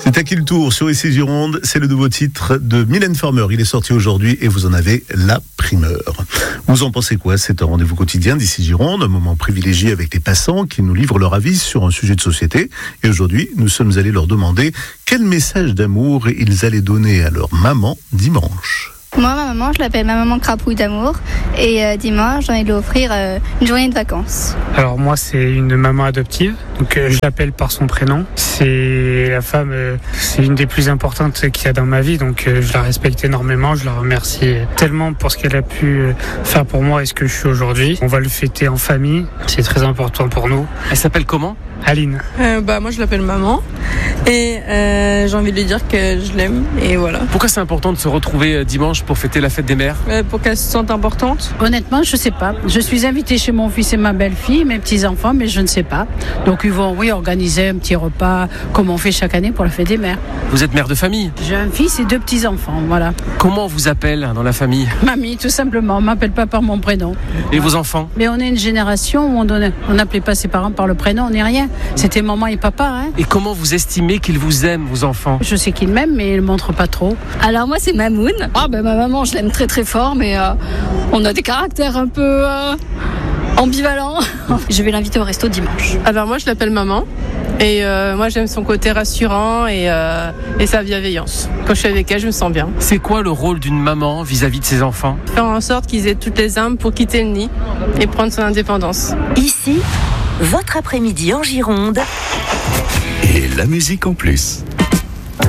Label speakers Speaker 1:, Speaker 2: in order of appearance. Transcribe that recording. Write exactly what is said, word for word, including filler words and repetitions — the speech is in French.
Speaker 1: C'est à qui le tour sur Ici Gironde, c'est le nouveau titre de Mylène Farmer. Il est sorti aujourd'hui et vous en avez la primeur. Vous en pensez quoi? C'est un rendez-vous quotidien d'Ici Gironde, un moment privilégié avec les passants qui nous livrent leur avis sur un sujet de société. Et aujourd'hui, nous sommes allés leur demander quel message d'amour ils allaient donner à leur maman dimanche.
Speaker 2: Moi, ma maman, je l'appelle ma maman crapouille d'amour. Et euh, dimanche, j'ai envie de lui offrir euh, une journée de vacances.
Speaker 3: Alors moi, c'est une maman adoptive, donc euh, je l'appelle par son prénom. C'est la femme, euh, c'est une des plus importantes qu'il y a dans ma vie, donc euh, je la respecte énormément. Je la remercie tellement pour ce qu'elle a pu euh, faire pour moi et ce que je suis aujourd'hui. On va le fêter en famille, c'est très important pour nous.
Speaker 4: Elle s'appelle comment ?
Speaker 3: Aline.
Speaker 5: Euh, bah moi je l'appelle maman et euh, j'ai envie de lui dire que je l'aime et voilà.
Speaker 4: Pourquoi c'est important de se retrouver dimanche pour fêter la fête des mères ?
Speaker 5: euh, Pour qu'elle se sente importante.
Speaker 6: Honnêtement, je sais pas. Je suis invitée chez mon fils et ma belle-fille, mes petits-enfants, mais je ne sais pas. Donc ils vont, oui, organiser un petit repas comme on fait chaque année pour la fête des mères.
Speaker 4: Vous êtes mère de famille ?
Speaker 6: J'ai un fils et deux petits-enfants, voilà.
Speaker 4: Comment on vous appelle dans la famille ?
Speaker 6: Mamie, tout simplement. On m'appelle pas par mon prénom.
Speaker 4: Et vos enfants ?
Speaker 6: Mais on est une génération où on n'appelait pas ses parents par le prénom, on n'est rien. C'était maman et papa. Hein.
Speaker 4: Et comment vous estimez qu'ils vous aiment, vos enfants ?
Speaker 6: Je sais qu'ils m'aiment, mais ils ne montrent pas trop.
Speaker 7: Alors moi, c'est Mamoun. Ah ben ma maman, je l'aime très très fort, mais euh, on a des caractères un peu euh, ambivalents. Je vais l'inviter au resto dimanche.
Speaker 5: Alors moi je l'appelle maman et euh, moi j'aime son côté rassurant et, euh, et sa bienveillance. Quand je suis avec elle, je me sens bien.
Speaker 4: C'est quoi le rôle d'une maman vis-à-vis de ses enfants ?
Speaker 5: Faire en sorte qu'ils aient toutes les armes pour quitter le nid et prendre son indépendance.
Speaker 8: Ici, votre après-midi en Gironde.
Speaker 9: Et la musique en plus.